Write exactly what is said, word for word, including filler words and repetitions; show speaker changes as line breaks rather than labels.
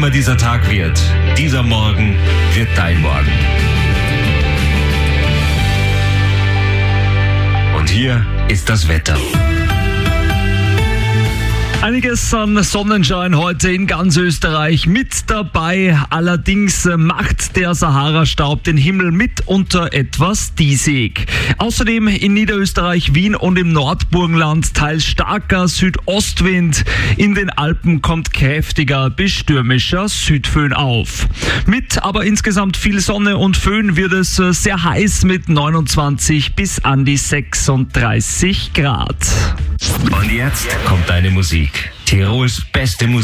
immer dieser Tag wird, dieser Morgen wird dein Morgen. Und hier ist das Wetter.
Einiges an Sonnenschein heute in ganz Österreich mit dabei. Allerdings macht der Sahara-Staub den Himmel mitunter etwas diesig. Außerdem in Niederösterreich, Wien und im Nordburgenland teils starker Südostwind. In den Alpen kommt kräftiger bis stürmischer Südföhn auf. Mit aber insgesamt viel Sonne und Föhn wird es sehr heiß mit neunundzwanzig bis an die sechsunddreißig Grad.
Und jetzt kommt deine Musik. Tirols beste Musik.